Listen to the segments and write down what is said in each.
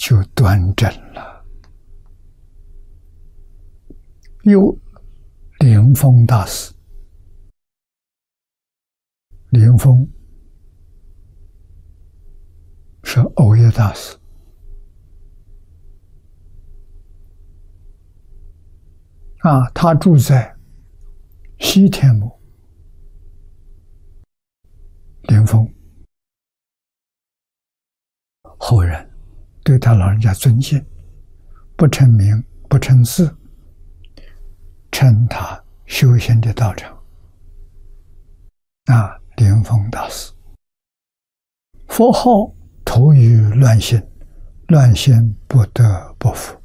就端正了。又灵峰大师，灵峰是藕益大师，他住在西天母，灵峰后人对他老人家尊敬，不称名不称字，称他修行的道场。灵峰大师，佛号投于乱心，乱心不得不服。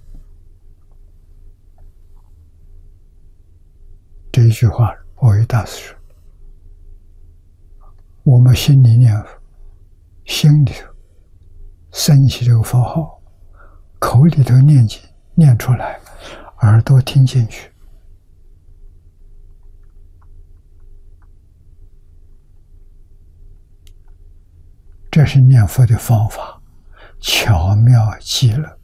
这一句话，藕益大师说：我们心里念佛，心里头升起这个佛号，口里头念经念出来，耳朵听进去，这是念佛的方法，巧妙极了。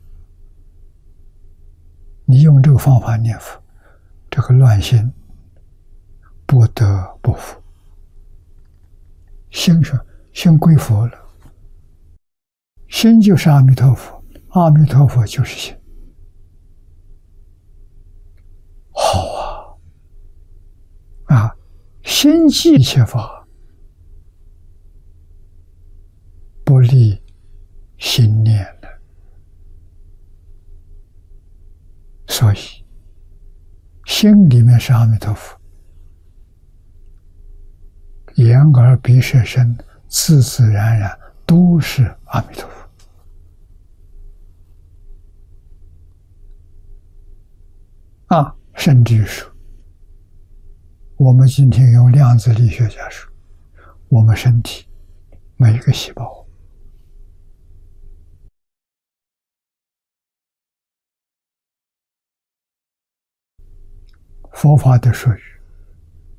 你用这个方法念佛，这个乱心不得不服。心归佛了，心就是阿弥陀佛，阿弥陀佛就是心。好心即一切法，不离心念了。所以心里面是阿弥陀佛，眼耳鼻舌身自自然然都是阿弥陀佛。甚至于说，我们今天用量子力学家说，我们身体每一个细胞佛法的术语